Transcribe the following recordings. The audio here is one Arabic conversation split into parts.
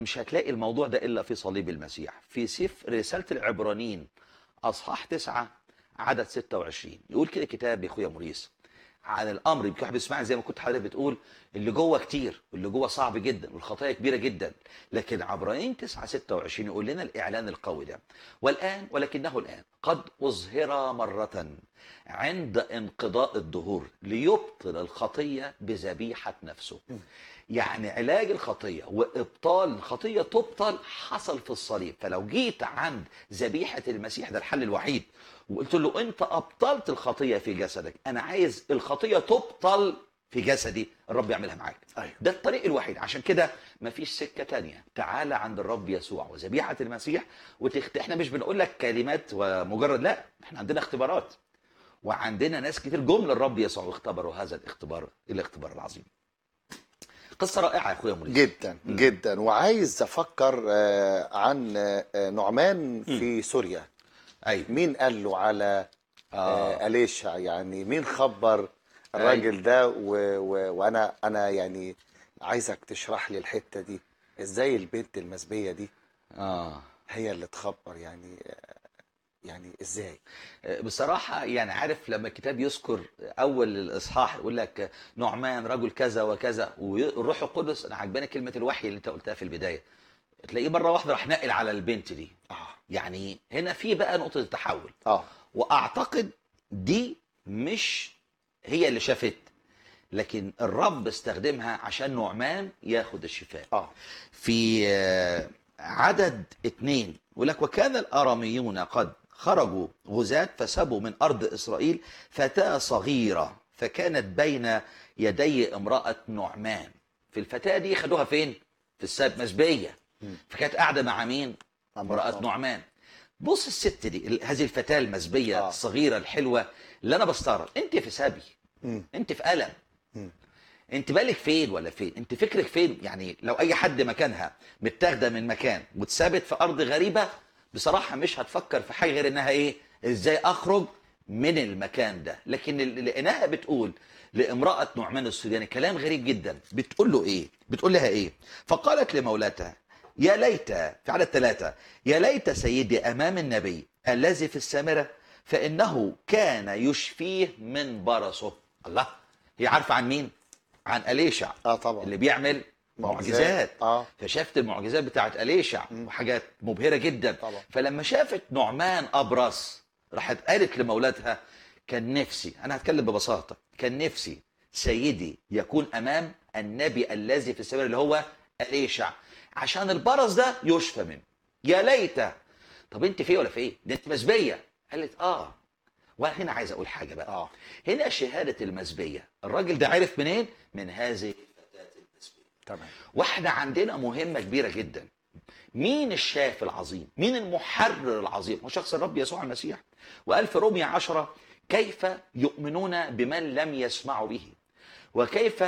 مش هتلاقي الموضوع ده إلا في صليب المسيح. في سفر رسالة العبرانيين أصحاح 9 عدد 26 يقول كده كتاب يا أخويا موريس عن الأمر. يمكن واحد بيسمعني زي ما كنت حضرتك بتقول، اللي جوه كتير واللي جوه صعب جدا والخطايا كبيرة جدا، لكن عبرانيين 9 26 يقول لنا الإعلان القوي ده: والآن ولكنه الآن قد أظهر مرة عند انقضاء الدهور ليبطل الخطية بذبيحة نفسه. يعني علاج الخطية وإبطال الخطية تبطل حصل في الصليب. فلو جيت عند ذبيحة المسيح، ده الحل الوحيد، وقلت له أنت أبطلت الخطية في جسدك، أنا عايز الخطية تبطل في جسدي، الرب يعملها معاك. أيوه. ده الطريق الوحيد. عشان كده مفيش سكة تانية. تعالى عند الرب يسوع وذبيحة المسيح احنا مش بنقول لك كلمات ومجرد، لا، احنا عندنا اختبارات، وعندنا ناس كتير جم للرب يسوع واختبروا هذا الاختبار العظيم. قصة رائعة يا اخويا مولى. جدا جدا. وعايز افكر عن نعمان في سوريا. ايوه. مين قال له على أليشع؟ يعني مين خبر أيوة. الراجل ده؟ وانا يعني عايزك تشرح لي الحتة دي، ازاي البنت المسبية دي هي اللي تخبر؟ يعني ازاي؟ بصراحة يعني عارف لما الكتاب يذكر أول الإصحاح يقول لك نعمان رجل كذا وكذا، والروح القدس، أنا عجباني كلمة الوحي اللي أنت قلتها في البداية، تلاقيه مرة واحدة راح نقل على البنت دي. يعني هنا في بقى نقطة التحول. وأعتقد دي مش هي اللي شافت، لكن الرب استخدمها عشان نعمان ياخد الشفاء. في عدد 2 يقول لك: وكان الأراميون قد خرجوا غزاة فسبوا من أرض إسرائيل فتاة صغيرة فكانت بين يدي امرأة نعمان. في الفتاة دي خدوها فين؟ في السبت مسبية. فكانت قاعدة مع مين؟ امرأة نعمان. بص الست دي، هذه الفتاة المسبية الصغيرة الحلوة، اللي أنا بستغرب، أنت في سبي، أنت في ألم، انت بالك فين ولا فين؟ انت فكرك فين؟ يعني لو اي حد مكانها متاخده من مكان واتثبت في ارض غريبه، بصراحه مش هتفكر في حاجه غير انها ايه؟ ازاي اخرج من المكان ده. لكن لقيناها بتقول لامراه نعمان السورياني كلام غريب جدا. بتقول له ايه؟ بتقول لها ايه؟ فقالت لمولاتها: يا ليت، في عدد 3، يا ليت سيدي امام النبي الذي في السامره فانه كان يشفيه من برصه. الله، هي عارفه عن مين؟ عن أليشع. طبعا، اللي بيعمل معجزات. فشافت المعجزات بتاعت أليشع وحاجات مبهرة جدا. طبعا. فلما شافت نعمان أبرص راحت قالت لمولاتها: كان نفسي، أنا هتكلم ببساطة، كان نفسي سيدي يكون أمام النبي الذي في السماء اللي هو أليشع عشان البرص ده يشفى منه. يا ليت. طب انت فيه ولا فيه؟ ده انت مسبية. قالت وهنا عايز اقول حاجه بقى. هنا شهاده المسبيه، الراجل ده عرف منين؟ من هذه الفتاه المسبيه. تمام. واحنا عندنا مهمه كبيره جدا. مين الشاف العظيم؟ مين المحرر العظيم؟ هو شخص الرب يسوع المسيح. وقال في رومية 10: كيف يؤمنون بمن لم يسمعوا به، وكيف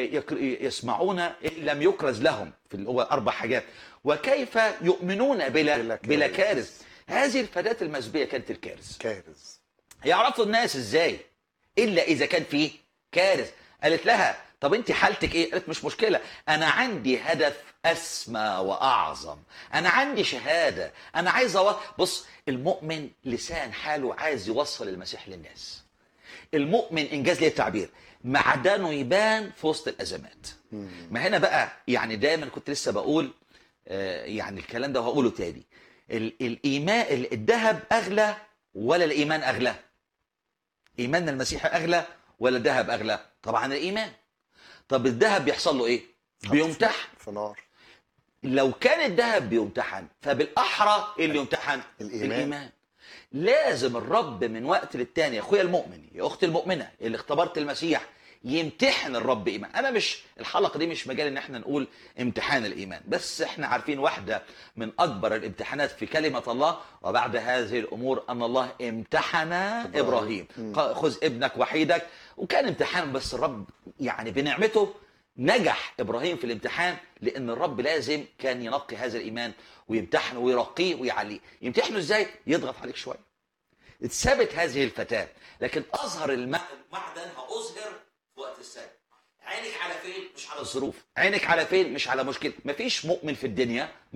يسمعون إن لم يكرز لهم، في اللي هو 4 حاجات، وكيف يؤمنون بلا كارث. هذه الفتاة المسبية كانت الكارث. هيعرفوا الناس ازاي الا اذا كان فيه كارث. قالت لها: طب انت حالتك ايه؟ قالت: مش مشكله، انا عندي هدف اسمى واعظم، انا عندي شهاده، انا عايز بص، المؤمن لسان حاله عايز يوصل المسيح للناس. المؤمن، انجاز لي التعبير، معدنه يبان في وسط الازمات. ما هنا بقى يعني دايما كنت لسه بقول يعني الكلام ده وهقوله تاني: الايمان، الذهب اغلى ولا الايمان اغلى؟ ايماننا المسيحي اغلى ولا الذهب اغلى؟ طبعا الايمان. طب الذهب بيحصل له ايه؟ بيمتحن في نار. لو كان الذهب بيمتحن فبالاحرى اللي يمتحن الايمان. لازم الرب من وقت للتاني يا اخويا المؤمن، يا اختي المؤمنه اللي اختبرت المسيح، يمتحن الرب ايمان. انا مش، الحلقه دي مش مجال ان احنا نقول امتحان الايمان، بس احنا عارفين واحده من اكبر الامتحانات في كلمه الله: وبعد هذه الامور ان الله امتحن ابراهيم، خذ ابنك وحيدك. وكان امتحان، بس الرب يعني بنعمته نجح ابراهيم في الامتحان، لان الرب لازم كان ينقي هذا الايمان ويمتحنه ويرقيه ويعليه. يمتحنه ازاي؟ يضغط عليك شويه. اتثبت هذه الفتاه، لكن اظهر المعدن هاظهر في وقت السبت. عينك على فين؟ مش على الظروف. عينك على فين؟ مش على مشكله. مفيش مؤمن في الدنيا